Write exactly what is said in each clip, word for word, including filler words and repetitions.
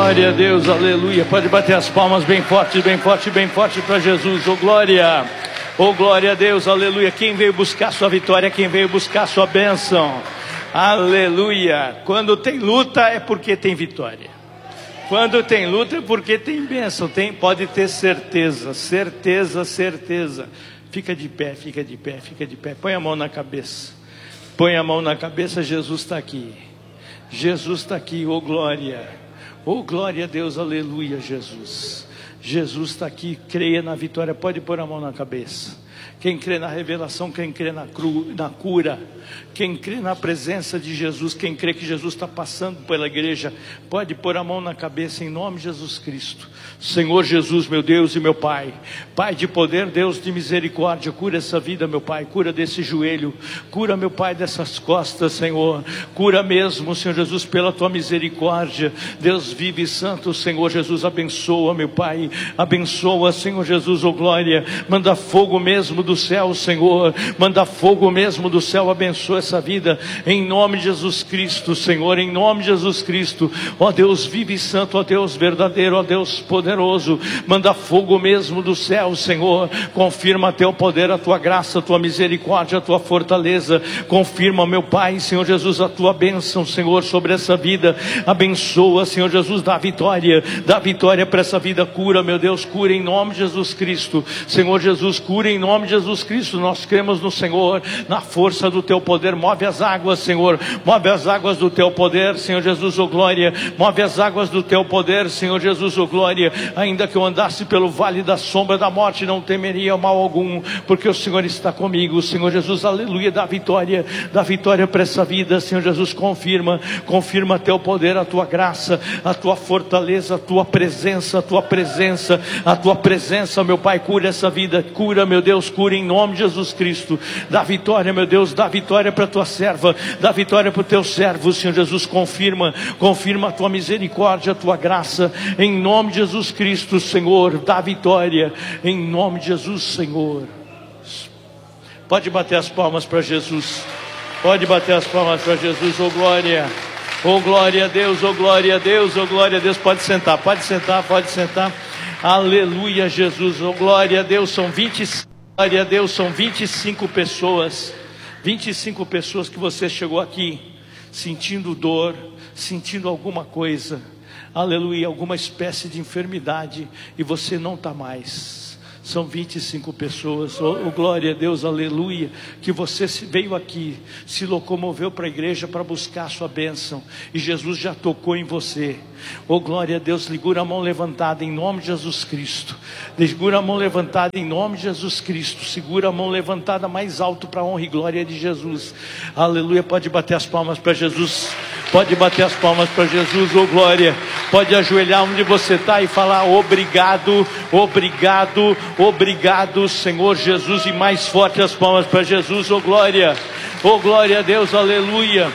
Glória a Deus, aleluia. Pode bater as palmas bem forte, bem forte, bem forte para Jesus. Oh glória, oh glória a Deus, aleluia. Quem veio buscar sua vitória, quem veio buscar sua bênção, aleluia. Quando tem luta é porque tem vitória. Quando tem luta é porque tem bênção. Tem, pode ter certeza, certeza, certeza. Fica de pé, fica de pé, fica de pé. Põe a mão na cabeça. Põe a mão na cabeça, Jesus está aqui. Jesus está aqui, oh glória. Oh glória a Deus, aleluia, Jesus. Jesus está aqui, creia na vitória. Pode pôr a mão na cabeça. Quem crê na revelação, quem crê na, cru, na cura, quem crê na presença de Jesus, quem crê que Jesus está passando pela igreja, pode pôr a mão na cabeça em nome de Jesus Cristo. Senhor Jesus, meu Deus e meu Pai, Pai de poder, Deus de misericórdia, cura essa vida, meu Pai, cura desse joelho, cura, meu Pai, dessas costas, Senhor, cura mesmo, Senhor Jesus, pela tua misericórdia. Deus vive e santo, Senhor Jesus, abençoa, meu Pai, abençoa, Senhor Jesus, oh glória, manda fogo mesmo do céu, Senhor, manda fogo mesmo do céu, abençoa essa vida, em nome de Jesus Cristo, Senhor, em nome de Jesus Cristo, ó Deus vive e santo, ó Deus verdadeiro, ó Deus poderoso, manda fogo mesmo do céu, Senhor, confirma teu poder, a tua graça, a tua misericórdia, a tua fortaleza, confirma, meu Pai, Senhor Jesus, a tua bênção, Senhor, sobre essa vida, abençoa, Senhor Jesus, dá vitória, dá vitória para essa vida, cura, meu Deus, cura em nome de Jesus Cristo, Senhor Jesus, cura em nome de Jesus Cristo, nós cremos no Senhor, na força do teu poder, move as águas, Senhor, move as águas do teu poder, Senhor Jesus, oh glória, move as águas do teu poder, Senhor Jesus, oh glória, ainda que eu andasse pelo vale da sombra da morte, não temeria mal algum, porque o Senhor está comigo, Senhor Jesus, aleluia, dá vitória, dá vitória para essa vida, Senhor Jesus, confirma, confirma teu poder, a tua graça, a tua fortaleza, a tua presença, a tua presença, a tua presença, meu Pai, cura essa vida, cura, meu Deus, cura em nome de Jesus Cristo, dá vitória, meu Deus, dá vitória para a tua serva, dá vitória para o teu servo, Senhor Jesus, confirma, confirma a tua misericórdia, a tua graça, em nome de Jesus Cristo, Senhor, dá vitória, em nome de Jesus, Senhor. Pode bater as palmas para Jesus, pode bater as palmas para Jesus, oh glória, oh glória a Deus, oh glória a Deus, oh glória a Deus, pode sentar, pode sentar, pode sentar, aleluia Jesus, oh glória a Deus, são vinte, glória a Deus, são vinte e cinco pessoas, vinte e cinco pessoas que você chegou aqui, sentindo dor, sentindo alguma coisa, aleluia, alguma espécie de enfermidade, e você não está mais. São vinte e cinco pessoas, oh, oh glória a Deus, aleluia, que você veio aqui, se locomoveu para a igreja para buscar a sua bênção, e Jesus já tocou em você, oh glória a Deus, segura a mão levantada em nome de Jesus Cristo, segura a mão levantada em nome de Jesus Cristo, segura a mão levantada mais alto para a honra e glória de Jesus, aleluia, pode bater as palmas para Jesus, pode bater as palmas para Jesus, oh glória, pode ajoelhar onde você está e falar obrigado, obrigado, obrigado Senhor Jesus, e mais forte as palmas para Jesus, oh glória, oh glória a Deus, aleluia,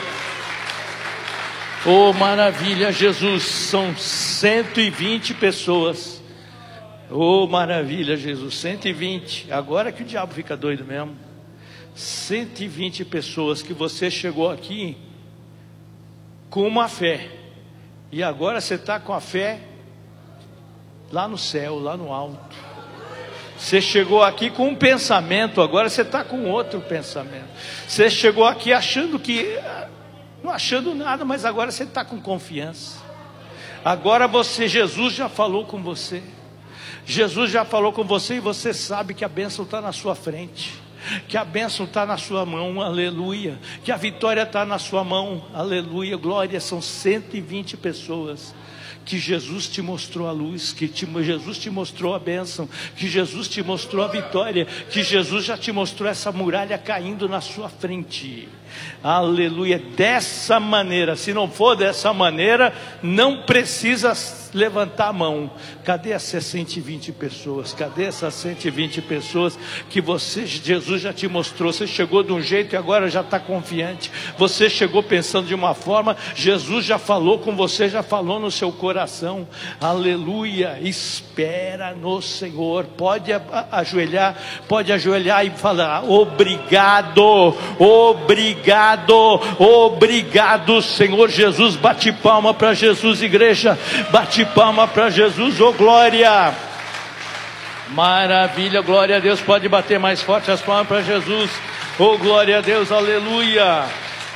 oh maravilha Jesus, são cento e vinte pessoas, oh maravilha Jesus, cento e vinte, agora que o diabo fica doido mesmo, cento e vinte pessoas que você chegou aqui com uma fé, e agora você está com a fé lá no céu, lá no alto. Você chegou aqui com um pensamento, agora você está com outro pensamento. Você chegou aqui achando que, não achando nada, mas agora você está com confiança. Agora você, Jesus já falou com você, Jesus já falou com você, e você sabe que a bênção está na sua frente, que a bênção está na sua mão, aleluia, que a vitória está na sua mão, aleluia, glória. São cento e vinte pessoas que Jesus te mostrou a luz, que te, Jesus te mostrou a bênção, que Jesus te mostrou a vitória, que Jesus já te mostrou essa muralha caindo na sua frente, aleluia, dessa maneira. Se não for dessa maneira, não precisa levantar a mão. Cadê essas cento e vinte pessoas? Cadê essas cento e vinte pessoas que você, Jesus já te mostrou? Você chegou de um jeito e agora já está confiante. Você chegou pensando de uma forma, Jesus já falou com você, já falou no seu coração. Aleluia, espera no Senhor. Pode ajoelhar, pode ajoelhar e falar obrigado, obrigado. obrigado, obrigado, Senhor Jesus. Bate palma para Jesus, igreja, bate palma para Jesus, oh glória. Maravilha, glória a Deus. Pode bater mais forte as palmas para Jesus, oh glória a Deus, aleluia.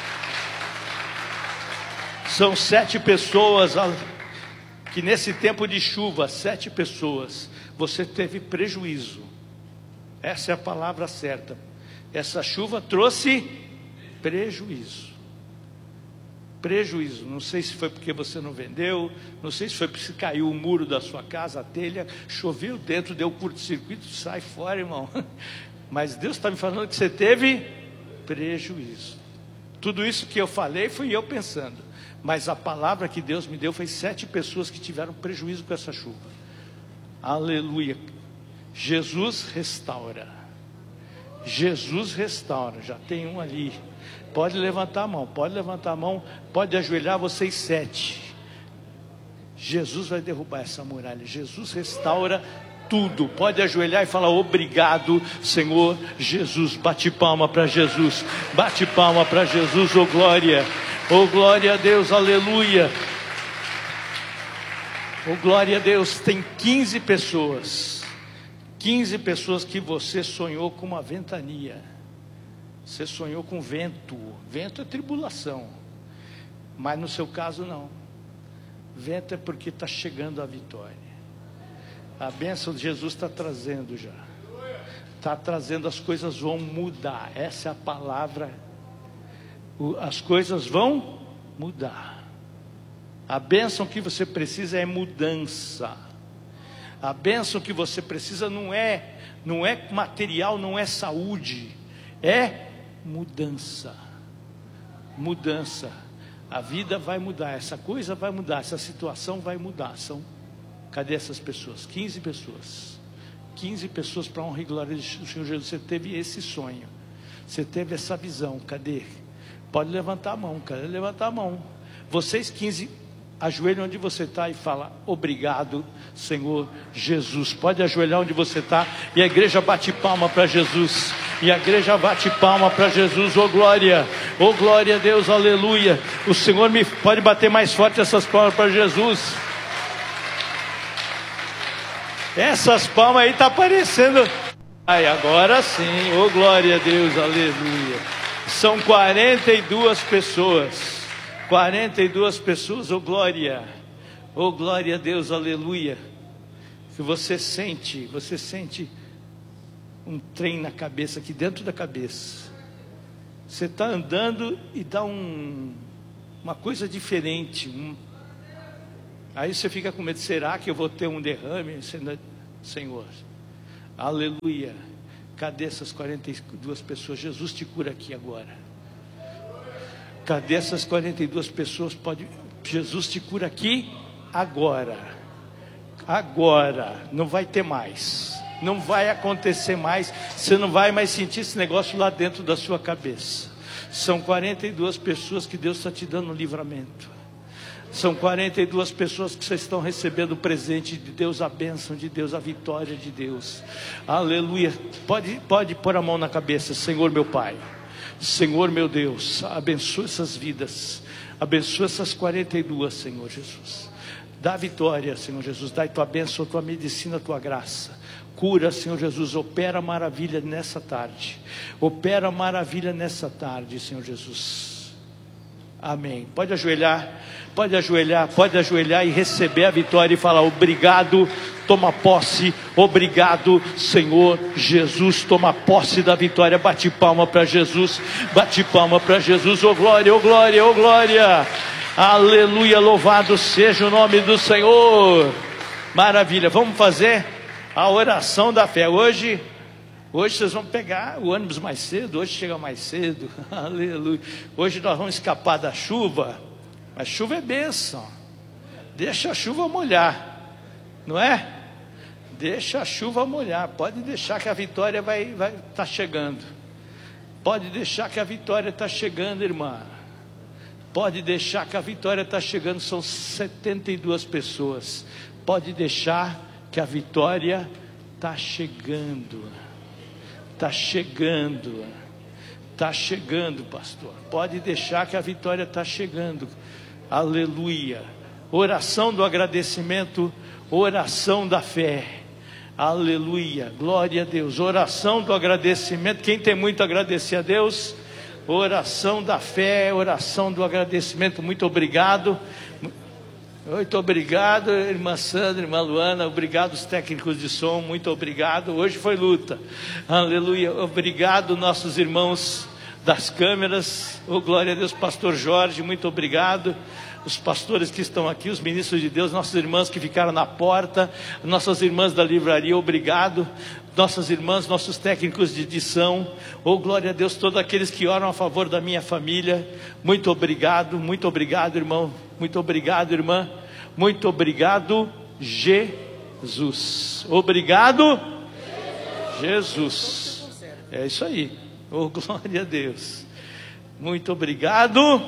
São sete pessoas que nesse tempo de chuva, sete pessoas, você teve prejuízo. Essa é a palavra certa. Essa chuva trouxe prejuízo. Prejuízo. Não sei se foi porque você não vendeu, não sei se foi porque caiu o muro da sua casa, a telha, choveu dentro, deu curto-circuito, sai fora, irmão. Mas Deus está me falando que você teve prejuízo. Tudo isso que eu falei fui eu pensando, mas a palavra que Deus me deu foi sete pessoas que tiveram prejuízo com essa chuva. Aleluia. Jesus restaura. Jesus restaura. Já tem um ali. Pode levantar a mão, pode levantar a mão, pode ajoelhar vocês sete. Jesus vai derrubar essa muralha. Jesus restaura tudo. Pode ajoelhar e falar obrigado, Senhor Jesus. Bate palma para Jesus. Bate palma para Jesus, oh glória. Oh glória a Deus, aleluia. Oh glória a Deus. Tem quinze pessoas. quinze pessoas que você sonhou com uma ventania. Você sonhou com vento. Vento é tribulação. Mas no seu caso não. Vento é porque está chegando a vitória. A bênção de Jesus está trazendo já. Está trazendo, as coisas vão mudar. Essa é a palavra. As coisas vão mudar. A bênção que você precisa é mudança. A bênção que você precisa não é, não é material, não é saúde. É mudança. Mudança. A vida vai mudar, essa coisa vai mudar, essa situação vai mudar. São, cadê essas pessoas? quinze pessoas. quinze pessoas para honra e glória do Senhor Jesus. Você teve esse sonho. Você teve essa visão. Cadê? Pode levantar a mão, cara. Levantar a mão. Vocês quinze, ajoelhem onde você está e fala obrigado, Senhor Jesus. Pode ajoelhar onde você está. E a igreja bate palma para Jesus. E a igreja bate palma para Jesus. Oh glória, oh glória a Deus, aleluia. O Senhor me pode bater mais forte essas palmas para Jesus. Essas palmas aí tá aparecendo. Ai, agora sim. Oh glória a Deus, aleluia. São quarenta e duas pessoas. quarenta e duas pessoas, oh glória. Oh glória a Deus, aleluia. Que você sente, você sente um trem na cabeça, aqui dentro da cabeça. Você está andando e dá um, uma coisa diferente. Um, aí você fica com medo, será que eu vou ter um derrame? Senhor, aleluia. Cadê essas quarenta e duas pessoas? Jesus te cura aqui agora. Cadê essas quarenta e duas pessoas? Pode, Jesus te cura aqui agora. Agora, não vai ter mais. Não vai acontecer mais. Você não vai mais sentir esse negócio lá dentro da sua cabeça. São quarenta e duas pessoas que Deus está te dando um livramento. São quarenta e duas pessoas que vocês estão recebendo o presente de Deus, a bênção de Deus, a vitória de Deus. Aleluia. Pode, pode pôr a mão na cabeça. Senhor meu Pai, Senhor meu Deus, abençoa essas vidas. Abençoa essas quarenta e duas, Senhor Jesus. Dá vitória, Senhor Jesus. Dá a tua bênção, a tua medicina, a tua graça. Cura, Senhor Jesus. Opera maravilha nessa tarde. Opera maravilha nessa tarde, Senhor Jesus. Amém. Pode ajoelhar, pode ajoelhar, pode ajoelhar e receber a vitória e falar obrigado. Toma posse, obrigado, Senhor Jesus. Toma posse da vitória. Bate palma para Jesus. Bate palma para Jesus. Oh glória, oh glória, oh glória. Aleluia, louvado seja o nome do Senhor. Maravilha, vamos fazer a oração da fé. Hoje, hoje vocês vão pegar o ônibus mais cedo. Hoje chega mais cedo. Aleluia. Hoje nós vamos escapar da chuva. A chuva é bênção. Deixa a chuva molhar, não é? Deixa a chuva molhar. Pode deixar que a vitória vai vai tá chegando. Pode deixar que a vitória está chegando, irmã. Pode deixar que a vitória está chegando. São setenta e duas pessoas. Pode deixar que a vitória está chegando. Está chegando. Está chegando, pastor. Pode deixar que a vitória está chegando. Aleluia. Oração do agradecimento, oração da fé. Aleluia. Glória a Deus. Oração do agradecimento. Quem tem muito a agradecer a Deus? Oração da fé, oração do agradecimento. Muito obrigado. Muito obrigado, irmã Sandra, irmã Luana. Obrigado, os técnicos de som. Muito obrigado. Hoje foi luta. Aleluia. Obrigado, nossos irmãos das câmeras. Oh, glória a Deus, pastor Jorge. Muito obrigado. Os pastores que estão aqui, os ministros de Deus, nossas irmãs que ficaram na porta, nossas irmãs da livraria, obrigado. Nossas irmãs, nossos técnicos de edição, oh glória a Deus, todos aqueles que oram a favor da minha família, muito obrigado, muito obrigado, irmão, muito obrigado, irmã, muito obrigado, Jesus, obrigado, Jesus, é isso aí, oh glória a Deus, muito obrigado,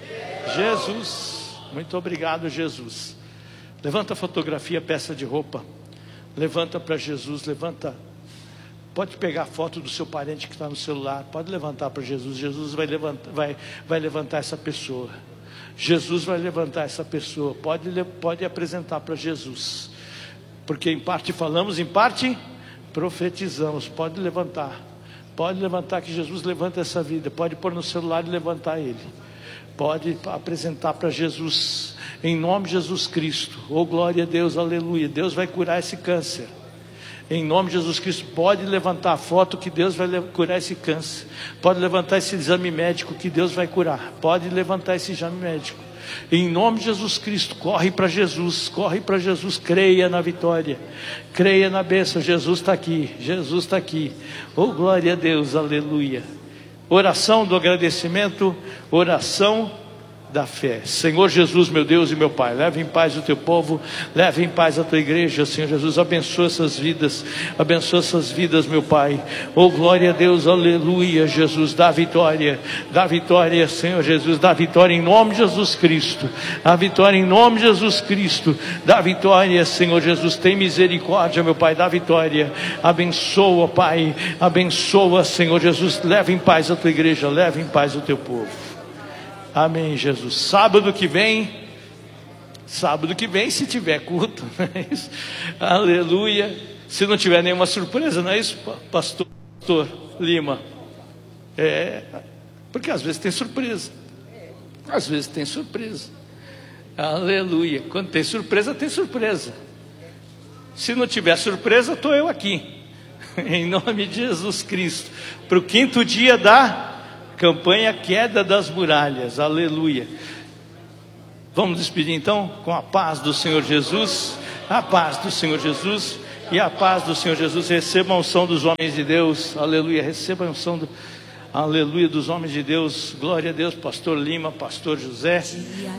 Jesus, muito obrigado, Jesus. Levanta a fotografia, peça de roupa, levanta para Jesus, levanta. Pode pegar a foto do seu parente que está no celular, pode levantar para Jesus. Jesus vai levantar, vai, vai levantar essa pessoa. Jesus vai levantar essa pessoa. Pode, pode apresentar para Jesus. Porque em parte falamos, em parte profetizamos. Pode levantar. Pode levantar, que Jesus levanta essa vida. Pode pôr no celular e levantar ele. Pode apresentar para Jesus. Em nome de Jesus Cristo. Oh glória a Deus, aleluia. Deus vai curar esse câncer. Em nome de Jesus Cristo, pode levantar a foto que Deus vai curar esse câncer. Pode levantar esse exame médico que Deus vai curar. Pode levantar esse exame médico. Em nome de Jesus Cristo, corre para Jesus, corre para Jesus, creia na vitória, creia na bênção. Jesus está aqui, Jesus está aqui. Oh glória a Deus, aleluia. Oração do agradecimento, oração da fé. Senhor Jesus, meu Deus e meu Pai, leva em paz o teu povo, leva em paz a tua igreja, Senhor Jesus, abençoa essas vidas, abençoa essas vidas, meu Pai. Oh glória a Deus, aleluia, Jesus, dá vitória, dá vitória, Senhor Jesus, dá vitória em nome de Jesus Cristo, dá vitória em nome de Jesus Cristo, dá vitória, Senhor Jesus, tem misericórdia, meu Pai, dá vitória, abençoa, Pai, abençoa, Senhor Jesus, leva em paz a tua igreja, leva em paz o teu povo. Amém, Jesus. Sábado que vem, sábado que vem, se tiver culto, não é isso? Aleluia. Se não tiver nenhuma surpresa, não é isso, pastor, pastor Lima? É, porque às vezes tem surpresa. Às vezes tem surpresa. Aleluia. Quando tem surpresa, tem surpresa. Se não tiver surpresa, estou eu aqui. Em nome de Jesus Cristo. Para o quinto dia da campanha Queda das Muralhas, aleluia. Vamos despedir então com a paz do Senhor Jesus, a paz do Senhor Jesus e a paz do Senhor Jesus. Receba a unção dos homens de Deus, aleluia. Receba a unção do, aleluia, dos homens de Deus. Glória a Deus, pastor Lima, pastor José.